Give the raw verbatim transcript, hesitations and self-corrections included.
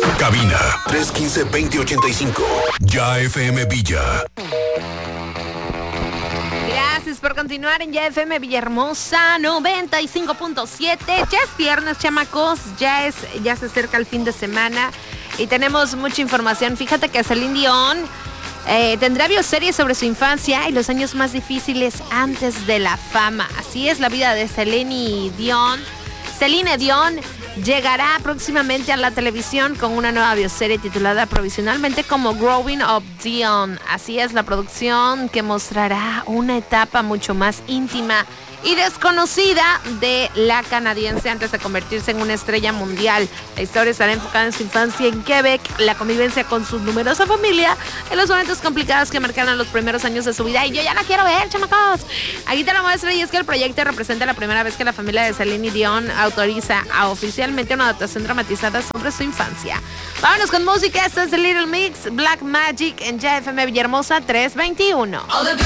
Cabina tres uno cinco, dos cero ocho cinco. Ya F M Villa. Gracias por continuar en Ya F M Villahermosa noventa y cinco punto siete. Ya es viernes, chamacos. Ya es, ya se acerca el fin de semana y tenemos mucha información. Fíjate que Celine Dion eh, tendrá bioserie sobre su infancia y los años más difíciles antes de la fama. Así es la vida de Celine Dion. Celine Dion llegará próximamente a la televisión con una nueva bioserie titulada provisionalmente como Growing Up Dion. Así es, la producción que mostrará una etapa mucho más íntima y desconocida de la canadiense antes de convertirse en una estrella mundial. La historia estará enfocada en su infancia en Quebec, la convivencia con su numerosa familia, en los momentos complicados que marcaron los primeros años de su vida. Y yo ya la quiero ver, chamacos. Aquí te lo muestro, y es que el proyecto representa la primera vez que la familia de Celine Dion autoriza a oficialmente una adaptación dramatizada sobre su infancia. Vámonos con música. Esto es The Little Mix, Black Magic en Ya F M Villahermosa tres veintiuno.